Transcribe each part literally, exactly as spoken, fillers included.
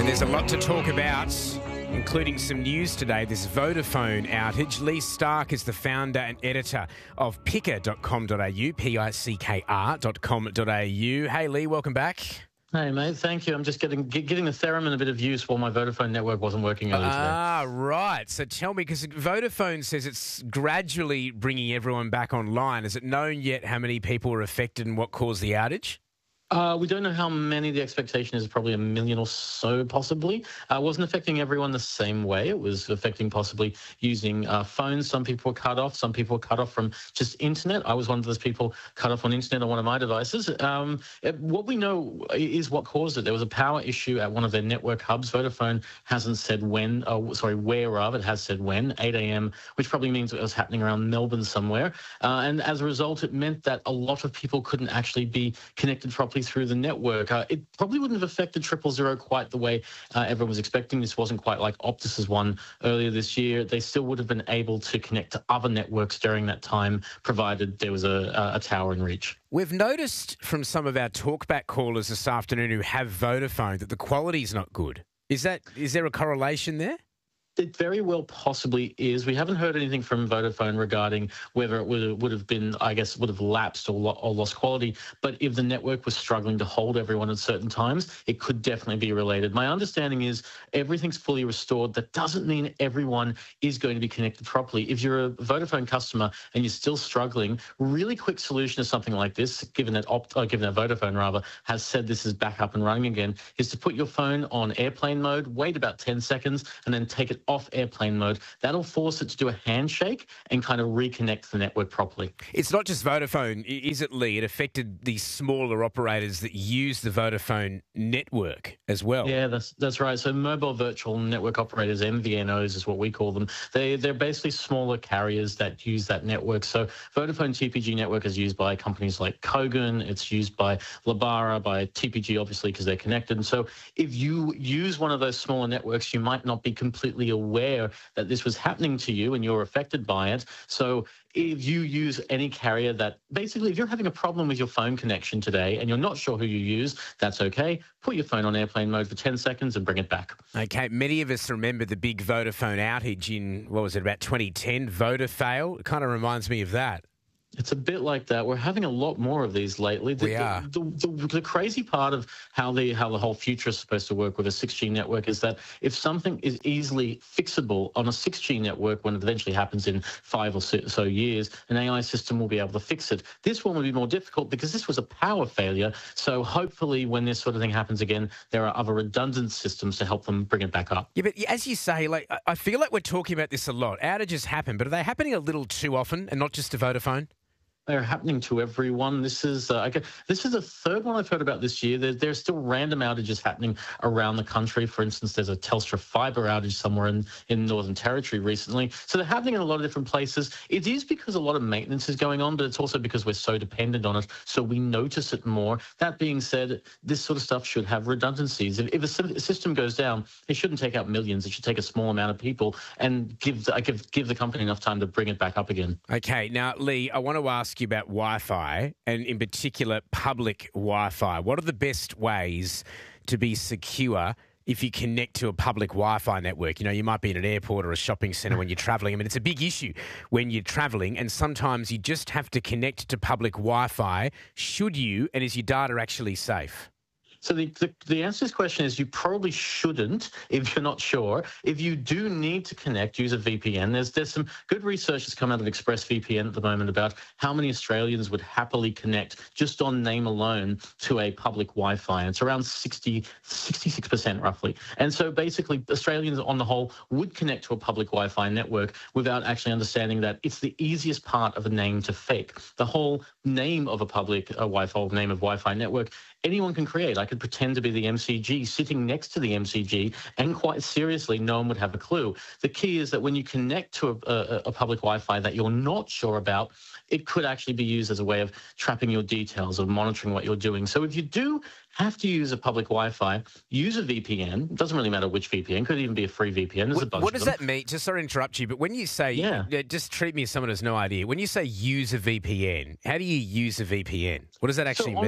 And there's a lot to talk about, including some news today, this Vodafone outage. Lee Stark is the founder and editor of picker dot com dot a u, P I C K R dot com dot a u. Hey, Lee, welcome back. Hey, mate, thank you. I'm just getting giving the theremin a bit of use while my Vodafone network wasn't working earlier today. Ah, right. So tell me, because Vodafone says it's gradually bringing everyone back online. Is it known yet how many people were affected and what caused the outage? Uh, we don't know how many. The expectation is probably a million or so, possibly. Uh, it wasn't affecting everyone the same way. It was affecting possibly using uh, phones. Some people were cut off. Some people were cut off from just internet. I was one of those people cut off on internet on one of my devices. Um, it, what we know is what caused it. There was a power issue at one of their network hubs. Vodafone hasn't said when, uh, sorry, where of. It has said when, eight a.m., which probably means it was happening around Melbourne somewhere. Uh, and as a result, it meant that a lot of people couldn't actually be connected properly through the network. Uh, it probably wouldn't have affected triple zero quite the way uh, everyone was expecting. This wasn't quite like Optus's one earlier this year. They still would have been able to connect to other networks during that time, provided there was a, a tower in reach. We've noticed from some of our talkback callers this afternoon who have Vodafone that the quality's not good. Is that is there a correlation there? It very well possibly is. We haven't heard anything from Vodafone regarding whether it would would have been, I guess, would have lapsed or, lo- or lost quality. But if the network was struggling to hold everyone at certain times, it could definitely be related. My understanding is everything's fully restored. That doesn't mean everyone is going to be connected properly. If you're a Vodafone customer and you're still struggling, really quick solution to something like this, given that Opt, uh, given that Vodafone rather has said this is back up and running again, is to put your phone on airplane mode, wait about ten seconds, and then take it off airplane mode. That'll force it to do a handshake and kind of reconnect the network properly. It's not just Vodafone, is it, Lee? It affected the smaller operators that use the Vodafone network as well. Yeah, that's that's right. So mobile virtual network operators, M V N Os is what we call them. They, they're basically smaller carriers that use that network. So Vodafone T P G network is used by companies like Kogan. It's used by Lebara, by T P G, obviously, because they're connected. And so if you use one of those smaller networks, you might not be completely aware that this was happening to you and you're affected by it. So if you use any carrier that, basically, if you're having a problem with your phone connection today and you're not sure who you use, that's okay. Put your phone on airplane mode for ten seconds and bring it back. Okay, many of us remember the big Vodafone outage in, what was it, about twenty ten, Vodafail. It kind of reminds me of that. It's a bit like that. We're having a lot more of these lately. The, we are. The, the, the, the crazy part of how the how the whole future is supposed to work with a six G network is that if something is easily fixable on a six G network, when it eventually happens in five or so years, an A I system will be able to fix it. This one will be more difficult because this was a power failure. So hopefully when this sort of thing happens again, there are other redundant systems to help them bring it back up. Yeah, but as you say, like I feel like we're talking about this a lot. Outages happen, but are they happening a little too often and not just to Vodafone? They're happening to everyone. This is uh, I guess, this is the third one I've heard about this year. There, there's still random outages happening around the country. For instance, there's a Telstra fibre outage somewhere in, in Northern Territory recently. So they're happening in a lot of different places. It is because a lot of maintenance is going on, but it's also because we're so dependent on it, so we notice it more. That being said, this sort of stuff should have redundancies. If, if a system goes down, it shouldn't take out millions. It should take a small amount of people and give the, give, give the company enough time to bring it back up again. Okay, now, Lee, I want to ask you about Wi-Fi, and in particular public Wi-Fi. What are the best ways to be secure if you connect to a public Wi-Fi network? You know, you might be in an airport or a shopping centre when you're travelling. I mean, it's a big issue when you're travelling, and sometimes you just have to connect to public Wi-Fi. Should you, and is your data actually safe? So the, the, the answer to this question is you probably shouldn't if you're not sure. If you do need to connect, use a V P N. There's there's some good research that's come out of ExpressVPN at the moment about how many Australians would happily connect just on name alone to a public Wi-Fi. And it's around sixty, sixty-six percent roughly. And so basically Australians on the whole would connect to a public Wi-Fi network without actually understanding that it's the easiest part of a name to fake. The whole name of a public uh, Wi-Fi, name of Wi-Fi network, anyone can create. I could pretend to be the M C G sitting next to the M C G, and quite seriously, no one would have a clue. The key is that when you connect to a, a, a public Wi-Fi that you're not sure about, it could actually be used as a way of trapping your details or monitoring what you're doing. So if you do have to use a public Wi-Fi, use a V P N. It doesn't really matter which V P N. Could even be a free V P N. There's what, a bunch what of does them. that mean? Just sorry to interrupt you, but when you say, yeah. uh, just treat me as someone who has no idea. When you say use a V P N, how do you use a V P N? What does that actually so on, mean?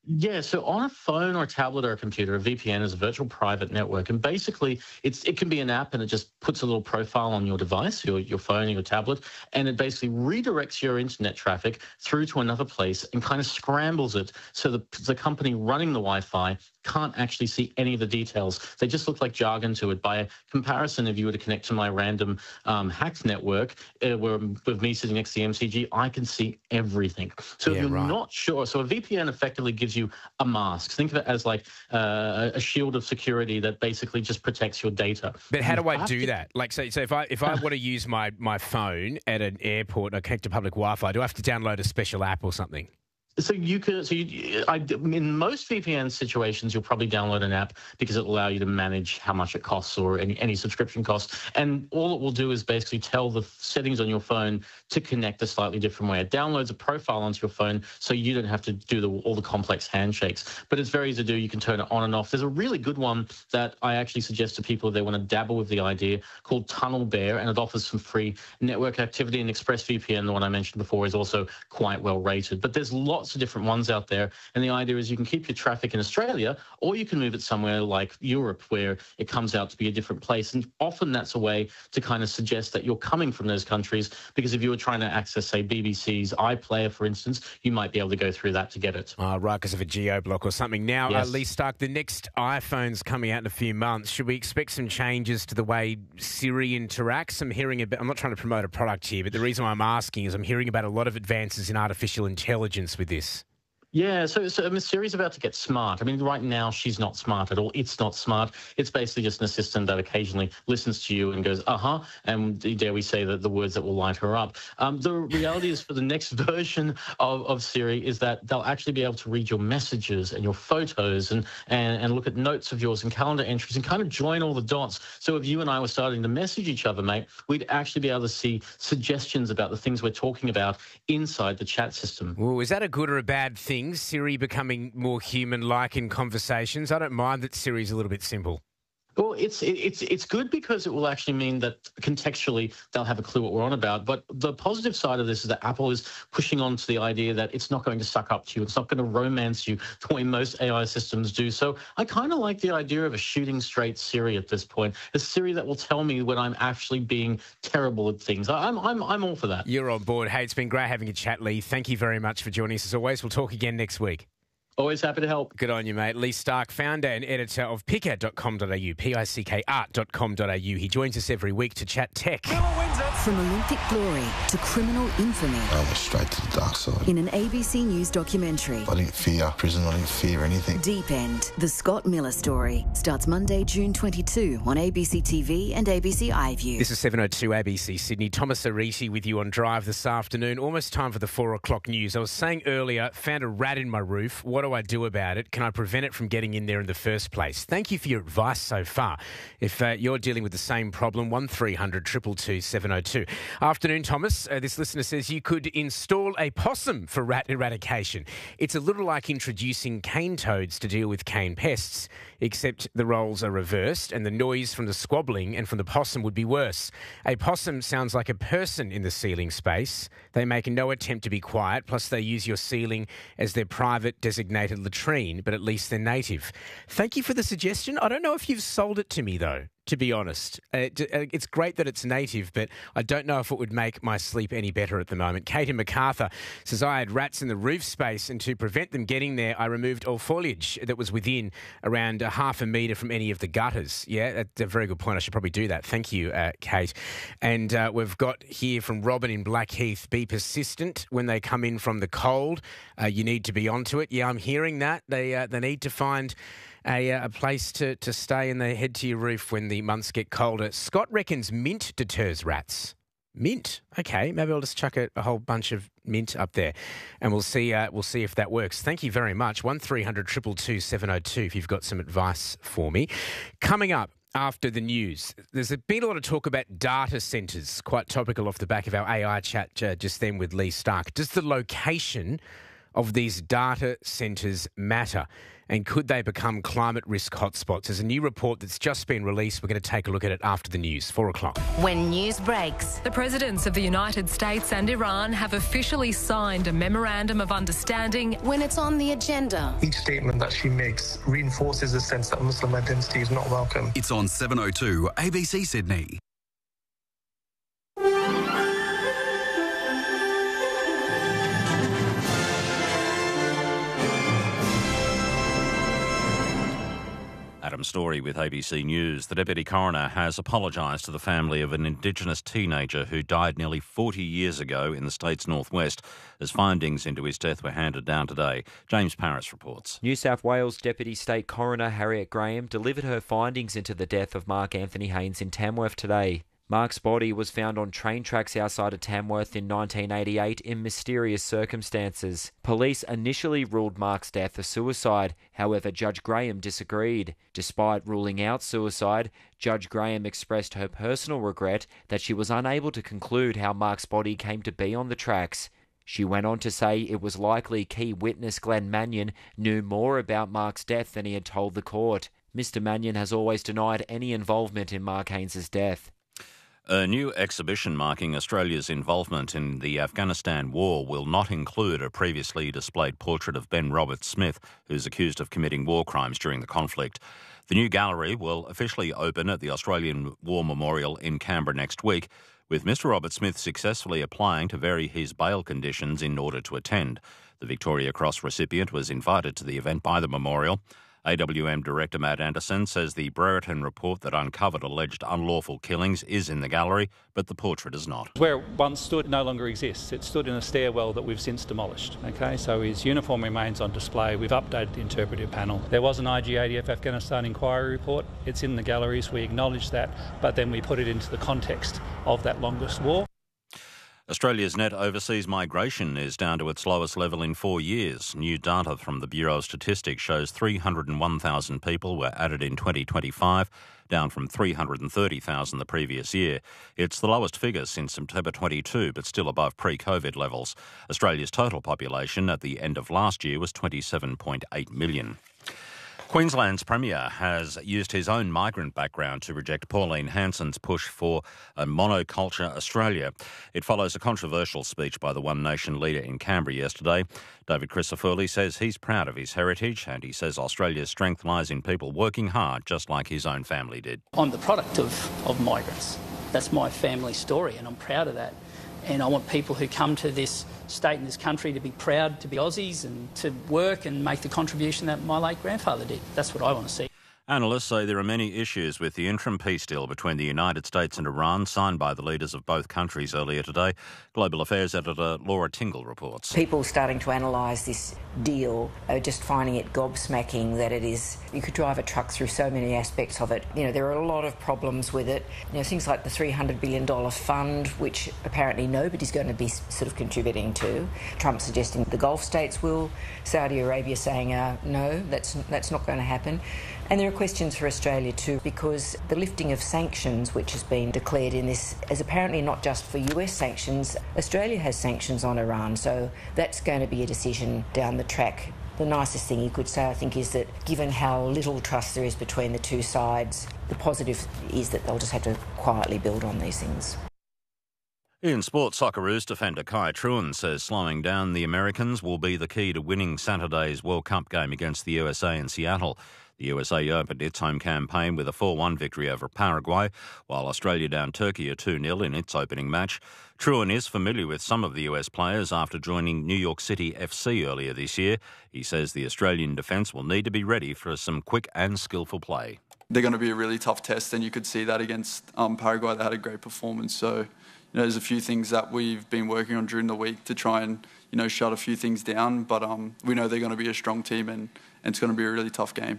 Yeah, so on a phone or a tablet or a computer, a V P N is a virtual private network, and basically, it's it can be an app, and it just puts a little profile on your device, your your phone, or your tablet, and it basically redirects your internet traffic through to another place and kind of scrambles it so the the company running the Wi-Fi can't actually see any of the details. They just look like jargon to it. By comparison, if you were to connect to my random um, hacked network, uh, where with me sitting next to the M C G, I can see everything. So Yeah, if you're right. not sure, so a V P N effectively gives you a mask. Think of it as like uh, a shield of security that basically just protects your data. But how You do I have do to- that? Like, so, so if I if I want to use my, my phone at an airport and I connect to public Wi-Fi, do I have to download a special app or something? So you can, so you, I, in most V P N situations, you'll probably download an app because it'll allow you to manage how much it costs or any, any subscription costs. And all it will do is basically tell the settings on your phone to connect a slightly different way. It downloads a profile onto your phone so you don't have to do the, all the complex handshakes. But it's very easy to do. You can turn it on and off. There's a really good one that I actually suggest to people if they want to dabble with the idea called Tunnel Bear, and it offers some free network activity. And ExpressVPN, the one I mentioned before, is also quite well rated. But there's lots of different ones out there, and the idea is you can keep your traffic in Australia, or you can move it somewhere like Europe where it comes out to be a different place. And often that's a way to kind of suggest that you're coming from those countries, because if you were trying to access, say, B B C's iPlayer, for instance, you might be able to go through that to get it. Oh, right, because of a geo block or something. Now, Yes. uh, Lee Stark, the next iPhone's coming out in a few months. Should we expect some changes to the way Siri interacts? I'm hearing about, I'm not trying to promote a product here, but the reason why I'm asking is I'm hearing about a lot of advances in artificial intelligence with this. Yeah, so, so I mean, Siri's about to get smart. I mean, right now she's not smart at all. It's not smart. It's basically just an assistant that occasionally listens to you and goes, uh-huh, and dare we say that the words that will light her up. Um, the reality is, for the next version of, of Siri, is that they'll actually be able to read your messages and your photos and, and, and look at notes of yours and calendar entries and kind of join all the dots. So if you and I were starting to message each other, mate, we'd actually be able to see suggestions about the things we're talking about inside the chat system. Well, is that a good or a bad thing? Siri becoming more human-like in conversations? I don't mind that Siri's a little bit simple. Well, it's it, it's it's good because it will actually mean that contextually they'll have a clue what we're on about. But the positive side of this is that Apple is pushing on to the idea that it's not going to suck up to you. It's not going to romance you the way most A I systems do. So I kind of like the idea of a shooting straight Siri at this point, a Siri that will tell me when I'm actually being terrible at things. I'm I'm I'm all for that. You're on board. Hey, it's been great having a chat, Lee. Thank you very much for joining us as always. We'll talk again next week. Always happy to help. Good on you, mate. Lee Stark, founder and editor of picker dot com dot a u, P I C K art dot com dot a u. He joins us every week to chat tech. From Olympic glory to criminal infamy I went straight to the dark side. in an A B C News documentary. I didn't fear prison, I didn't fear anything. Deep End, the Scott Miller story, starts Monday, June twenty-second on A B C T V and A B C iView. This is seven oh two A B C Sydney. Thomas Ariti with you on Drive this afternoon. Almost time for the four o'clock news. I was saying earlier, found a rat in my roof. What do I do about it? Can I prevent it from getting in there in the first place? Thank you for your advice so far. If uh, you're dealing with the same problem, one three hundred two two two seven oh two. Afternoon, Thomas. Uh, this listener says you could install a possum for rat eradication. It's a little like introducing cane toads to deal with cane pests, except the roles are reversed and the noise from the squabbling and from the possum would be worse. A possum sounds like a person in the ceiling space. They make no attempt to be quiet, plus they use your ceiling as their private designated latrine, but at least they're native. Thank you for the suggestion. I don't know if you've sold it to me, though, to be honest. Uh, it's great that it's native, but I don't know if it would make my sleep any better at the moment. Kate in MacArthur says, I had rats in the roof space, and to prevent them getting there, I removed all foliage that was within around a half a metre from any of the gutters. Yeah, that's a very good point. I should probably do that. Thank you, uh, Kate. And uh, we've got here from Robin in Blackheath, be persistent when they come in from the cold. Uh, you need to be onto it. Yeah, I'm hearing that. They, uh, they need to find A, uh, a place to, to stay and they head to your roof when the months get colder. Scott reckons mint deters rats. Mint? Okay, maybe I'll just chuck a, a whole bunch of mint up there and we'll see uh, we'll see if that works. Thank you very much. one three hundred two two two seven oh two if you've got some advice for me. Coming up after the news, there's been a lot of talk about data centres, quite topical off the back of our A I chat uh, just then with Lee Stark. Does the location of these data centres matter? And could they become climate risk hotspots? There's a new report that's just been released. We're going to take a look at it after the news, four o'clock. When news breaks, the presidents of the United States and Iran have officially signed a memorandum of understanding. When it's on the agenda, each statement that she makes reinforces the sense that Muslim identity is not welcome. It's on seven oh two A B C Sydney. Adam Story with A B C News. The Deputy Coroner has apologised to the family of an Indigenous teenager who died nearly forty years ago in the state's northwest, as findings into his death were handed down today. James Paris reports. New South Wales Deputy State Coroner Harriet Graham delivered her findings into the death of Mark Anthony Haynes in Tamworth today. Mark's body was found on train tracks outside of Tamworth in nineteen eighty-eight in mysterious circumstances. Police initially ruled Mark's death a suicide, however Judge Graham disagreed. Despite ruling out suicide, Judge Graham expressed her personal regret that she was unable to conclude how Mark's body came to be on the tracks. She went on to say it was likely key witness Glenn Mannion knew more about Mark's death than he had told the court. Mister Mannion has always denied any involvement in Mark Haynes' death. A new exhibition marking Australia's involvement in the Afghanistan war will not include a previously displayed portrait of Ben Roberts-Smith, who's accused of committing war crimes during the conflict. The new gallery will officially open at the Australian War Memorial in Canberra next week, with Mister Roberts-Smith successfully applying to vary his bail conditions in order to attend. The Victoria Cross recipient was invited to the event by the memorial. A W M Director Matt Anderson says the Brereton report that uncovered alleged unlawful killings is in the gallery, but the portrait is not. Where it once stood no longer exists. It stood in a stairwell that we've since demolished. Okay, so his uniform remains on display. We've updated the interpretive panel. There was an I G A D F Afghanistan inquiry report. It's in the galleries. We acknowledge that, but then we put it into the context of that longest war. Australia's net overseas migration is down to its lowest level in four years. New data from the Bureau of Statistics shows three hundred one thousand people were added in twenty twenty-five, down from three hundred thirty thousand the previous year. It's the lowest figure since September twenty-two, but still above pre-COVID levels. Australia's total population at the end of last year was twenty-seven point eight million. Queensland's Premier has used his own migrant background to reject Pauline Hanson's push for a monoculture Australia. It follows a controversial speech by the One Nation leader in Canberra yesterday. David Crisafulli says he's proud of his heritage, and he says Australia's strength lies in people working hard, just like his own family did. I'm the product of, of migrants. That's my family story, and I'm proud of that. And I want people who come to this state and this country to be proud to be Aussies and to work and make the contribution that my late grandfather did. That's what I want to see. Analysts say there are many issues with the interim peace deal between the United States and Iran, signed by the leaders of both countries earlier today. Global Affairs editor Laura Tingle reports. People starting to analyse this deal are just finding it gobsmacking that it is. You could drive a truck through so many aspects of it. You know, there are a lot of problems with it. You know, things like the three hundred billion dollars fund, which apparently nobody's going to be sort of contributing to. Trump suggesting the Gulf states will. Saudi Arabia saying, uh, no, that's, that's not going to happen. And there are questions for Australia too, because the lifting of sanctions, which has been declared in this, is apparently not just for U S sanctions. Australia has sanctions on Iran, so that's going to be a decision down the track. The nicest thing you could say, I think, is that given how little trust there is between the two sides, the positive is that they'll just have to quietly build on these things. In sport, Socceroos defender Kai Truen says slowing down the Americans will be the key to winning Saturday's World Cup game against the U S A in Seattle. The U S A opened its home campaign with a four one victory over Paraguay, while Australia downed Turkey two nil in its opening match. Truen is familiar with some of the U S players after joining New York City F C earlier this year. He says the Australian defence will need to be ready for some quick and skillful play. They're going to be a really tough test, and you could see that against um, Paraguay. They had a great performance, so you know, there's a few things that we've been working on during the week to try and you know shut a few things down, but um, we know they're going to be a strong team, and, and it's going to be a really tough game.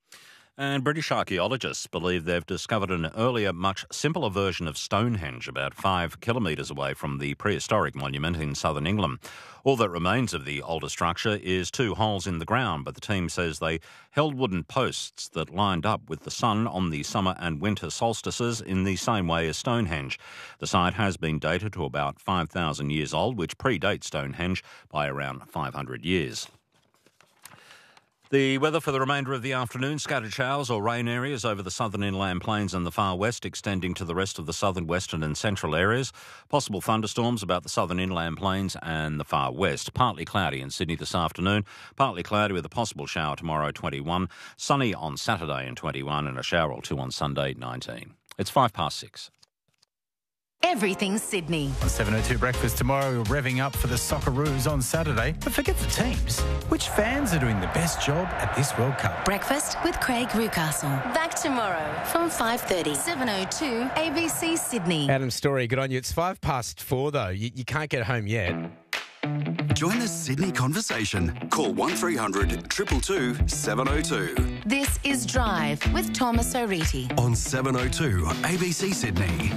And British archaeologists believe they've discovered an earlier, much simpler version of Stonehenge about five kilometres away from the prehistoric monument in southern England. All that remains of the older structure is two holes in the ground, but the team says they held wooden posts that lined up with the sun on the summer and winter solstices in the same way as Stonehenge. The site has been dated to about five thousand years old, which predates Stonehenge by around five hundred years. The weather for the remainder of the afternoon, scattered showers or rain areas over the southern inland plains and the far west, extending to the rest of the southern, western and central areas. Possible thunderstorms about the southern inland plains and the far west. Partly cloudy in Sydney this afternoon. Partly cloudy with a possible shower tomorrow, twenty-one. Sunny on Saturday and twenty-one, and a shower or two on Sunday, nineteen. It's five past six. Everything Sydney. On seven oh two Breakfast tomorrow, we're revving up for the Socceroos on Saturday. But forget the teams. Which fans are doing the best job at this World Cup? Breakfast with Craig Rucastle. Back tomorrow from five thirty. seven oh two A B C Sydney. Adam Story, good on you. It's five past four, though. You, you can't get home yet. Join the Sydney conversation. Call one three hundred two two two seven oh two. This is Drive with Thomas O'Reilly. On seven oh two A B C Sydney.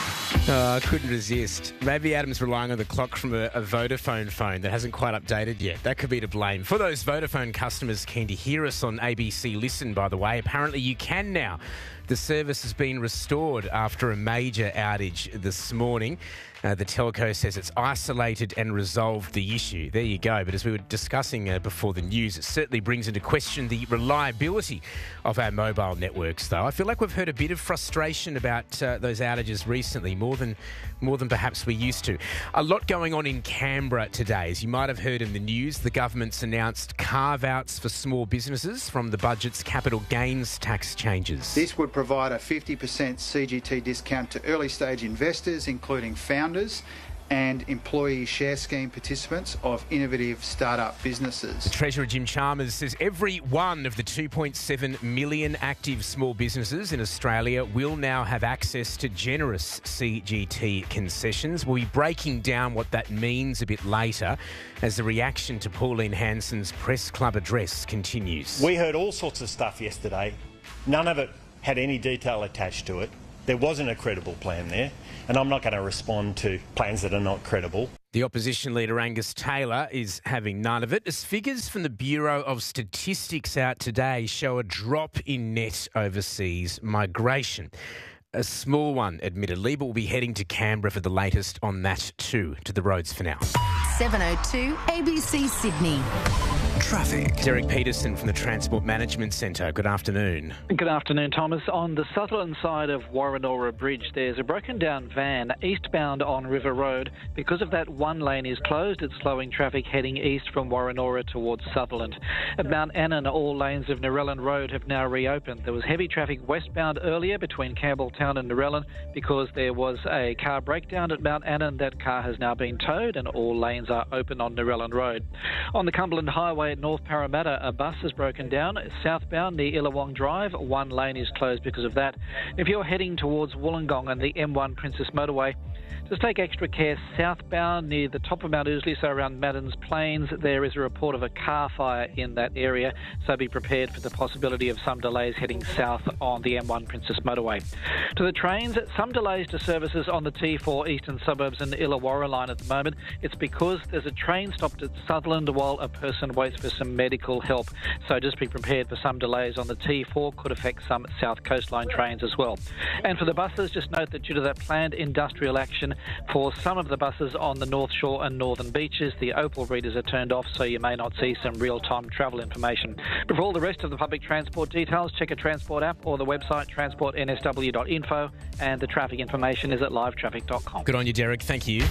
Oh, I couldn't resist. Maybe Adam's relying on the clock from a, a Vodafone phone that hasn't quite updated yet. That could be to blame. For those Vodafone customers keen to hear us on A B C Listen, by the way, apparently you can now. The service has been restored after a major outage this morning. Uh, the telco says it's isolated and resolved the issue. There you go. But as we were discussing uh, before the news, it certainly brings into question the reliability of our mobile networks, though. I feel like we've heard a bit of frustration about uh, those outages recently, more than more than perhaps we used to. A lot going on in Canberra today. As you might have heard in the news, the government's announced carve-outs for small businesses from the budget's capital gains tax changes. This would provide a fifty percent C G T discount to early-stage investors, including founders and employee share scheme participants of innovative startup businesses. The Treasurer Jim Chalmers says every one of the two point seven million active small businesses in Australia will now have access to generous C G T concessions. We'll be breaking down what that means a bit later as the reaction to Pauline Hanson's press club address continues. We heard all sorts of stuff yesterday. None of it had any detail attached to it. There wasn't a credible plan there, and I'm not going to respond to plans that are not credible. The opposition leader Angus Taylor is having none of it, as figures from the Bureau of Statistics out today show a drop in net overseas migration. A small one, admittedly, but we'll be heading to Canberra for the latest on that too. To the roads for now. seven oh two A B C Sydney. Traffic. Derek Peterson from the Transport Management Centre. Good afternoon. Good afternoon, Thomas. On the Sutherland side of Warrenora Bridge, there's a broken down van eastbound on River Road. Because of that, one lane is closed. It's slowing traffic heading east from Warrenora towards Sutherland. At Mount Annan, all lanes of Narellan Road have now reopened. There was heavy traffic westbound earlier between Campbelltown and Narellan because there was a car breakdown at Mount Annan. That car has now been towed and all lanes are open on Narellan Road. On the Cumberland Highway at North Parramatta, a bus has broken down. Southbound near Illawong Drive, one lane is closed because of that. If you're heading towards Wollongong and the M one Princess Motorway, just take extra care southbound near the top of Mount Ousley, so around Madden's Plains. There is a report of a car fire in that area, so be prepared for the possibility of some delays heading south on the M one Princess Motorway. To the trains, some delays to services on the T four Eastern Suburbs and Illawarra line at the moment. It's because there's a train stopped at Sutherland while a person waits for some medical help, so just be prepared for some delays on the T four. Could affect some South Coastline trains as well. And for the buses, just note that due to that planned industrial action for some of the buses on the North Shore and Northern Beaches, the Opal readers are turned off, so you may not see some real-time travel information. But for all the rest of the public transport details, check a Transport app or the website transport n s w dot info, and the traffic information is at live traffic dot com. Good on you, Derek. Thank you.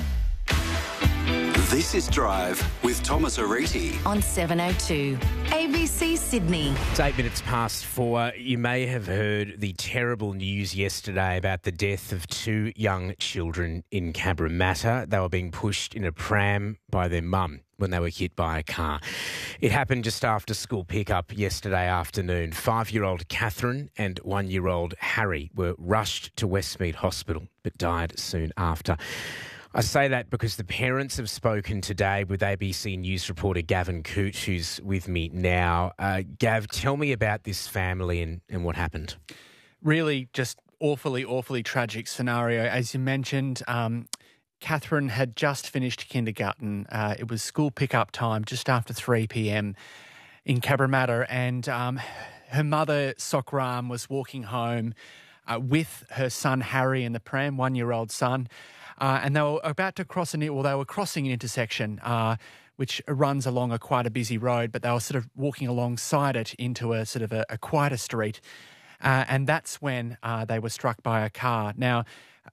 This is Drive with Thomas O'Reilly. On seven oh two A B C Sydney. It's eight minutes past four. You may have heard the terrible news yesterday about the death of two young children in Cabramatta. They were being pushed in a pram by their mum when they were hit by a car. It happened just after school pickup yesterday afternoon. Five-year-old Catherine and one-year-old Harry were rushed to Westmead Hospital but died soon after. I say that because the parents have spoken today with A B C News reporter Gavin Coote, who's with me now. Uh, Gav, tell me about this family and, and what happened. Really just awfully, awfully tragic scenario. As you mentioned, um, Catherine had just finished kindergarten. Uh, it was school pickup time just after three p.m. in Cabramatta, and um, her mother, Sokram, was walking home uh, with her son Harry in the pram, one-year-old son. Uh, and they were about to cross an, well, they were crossing an intersection uh, which runs along a quite a busy road, but they were sort of walking alongside it into a sort of a, a quieter street. Uh, and that's when uh, they were struck by a car. Now,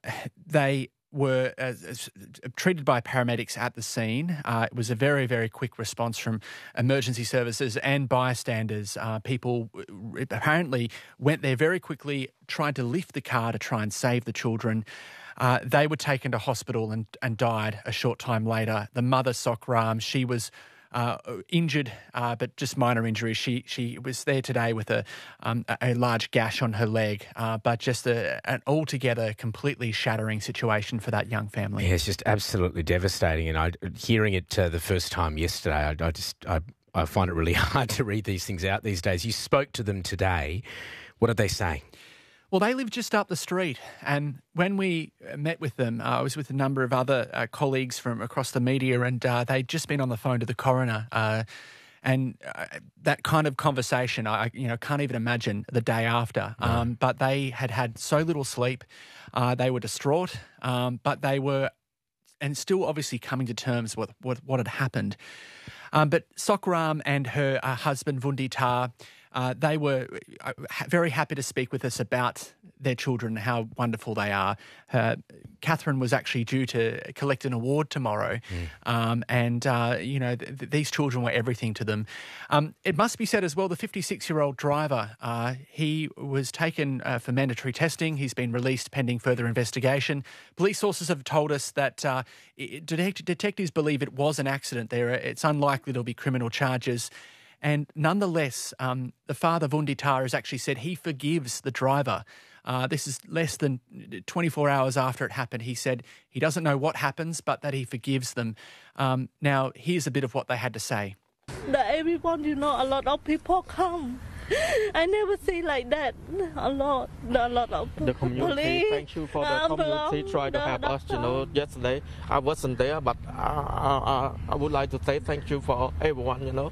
they were uh, treated by paramedics at the scene. Uh, it was a very, very quick response from emergency services and bystanders. Uh, people apparently went there very quickly, tried to lift the car to try and save the children. Uh, they were taken to hospital and, and died a short time later. The mother, Sokram, she was Uh, injured, uh, but just minor injuries. She she was there today with a um, a large gash on her leg, uh, but just a, an altogether completely shattering situation for that young family. Yeah, it's just absolutely devastating. And I, hearing it uh, the first time yesterday, I, I just I, I find it really hard to read these things out these days. You spoke to them today. What did they say? Well, they live just up the street, and when we met with them, uh, I was with a number of other uh, colleagues from across the media, and uh, they'd just been on the phone to the coroner, uh, and uh, that kind of conversation, I you know can't even imagine the day after. No. Um, but they had had so little sleep, uh, they were distraught, um, but they were, and still obviously coming to terms with what what had happened. Um, but Sokram and her uh, husband Vunditar, Uh, they were very happy to speak with us about their children, how wonderful they are. Uh, Catherine was actually due to collect an award tomorrow, mm. um, and, uh, you know, th- th- these children were everything to them. Um, it must be said as well, the fifty-six-year-old driver, uh, he was taken uh, for mandatory testing. He's been released pending further investigation. Police sources have told us that uh, it, detect- detectives believe it was an accident there. It's unlikely there'll be criminal charges. And nonetheless, um, the father, Vunditar, has actually said he forgives the driver. Uh, this is less than twenty-four hours after it happened. He said he doesn't know what happens, but that he forgives them. Um, now, here's a bit of what they had to say. That everyone, you know, a lot of people come. I never see like that. A lot, a lot of the community. Police, thank you for the community trying to help us. You know, yesterday I wasn't there, but I, I, I would like to say thank you for everyone. You know.